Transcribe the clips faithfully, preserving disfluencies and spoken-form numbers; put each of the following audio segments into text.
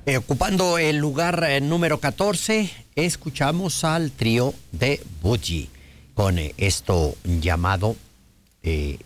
Eh, ocupando el lugar eh, número catorce, escuchamos al trío de Budgie con eh, esto llamado eh,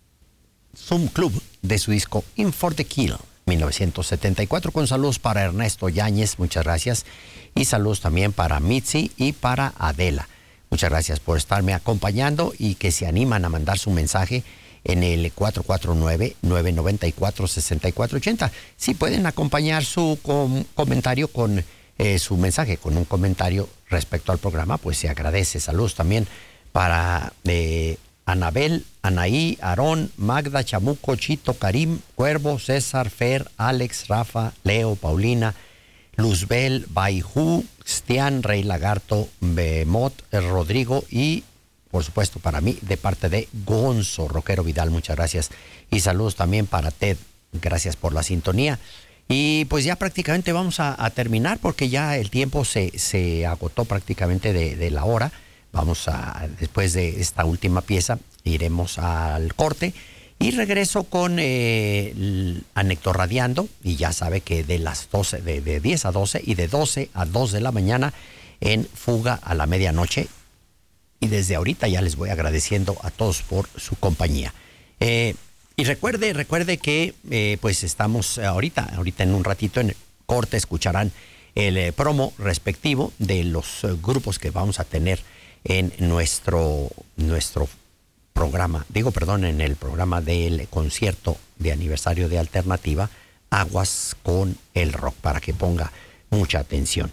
Zoom Club de su disco In for the Kill mil novecientos setenta y cuatro, con saludos para Ernesto Yáñez, muchas gracias, y saludos también para Mitzi y para Adela. Muchas gracias por estarme acompañando y que se animan a mandar su mensaje en el cuatro cuatro nueve, nueve nueve cuatro, seis cuatro ocho cero. Si pueden acompañar su com comentario con eh, su mensaje, con un comentario respecto al programa, pues se agradece. Saludos también para eh, Anabel, Anaí, Aarón, Magda, Chamuco, Chito, Karim, Cuervo, César, Fer, Alex, Rafa, Leo, Paulina, Luzbel, Baijú, Stian, Rey Lagarto, Bemot, Rodrigo y por supuesto, para mí, de parte de Gonzo, Roquero Vidal, muchas gracias. Y saludos también para Ted, gracias por la sintonía. Y pues ya prácticamente vamos a, a terminar porque ya el tiempo se, se agotó prácticamente de, de la hora. Vamos a, después de esta última pieza, iremos al corte. Y regreso con eh, Anectorradiando. Y ya sabe que de las doce, de, de diez a doce y de doce a dos de la mañana en Fuga a la Medianoche. Y desde ahorita ya les voy agradeciendo a todos por su compañía. Eh, y recuerde, recuerde que eh, pues estamos ahorita, ahorita en un ratito en el corte escucharán el eh, promo respectivo de los eh, grupos que vamos a tener en nuestro, nuestro programa, digo perdón, en el programa del concierto de aniversario de Alternativa, Aguas con el Rock, para que ponga mucha atención.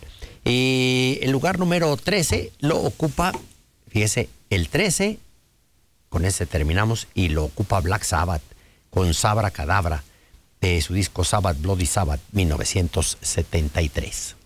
Y el lugar número trece lo ocupa... Fíjese, el trece, con ese terminamos, y lo ocupa Black Sabbath con Sabra Cadabra de su disco Sabbath Bloody Sabbath mil novecientos setenta y tres.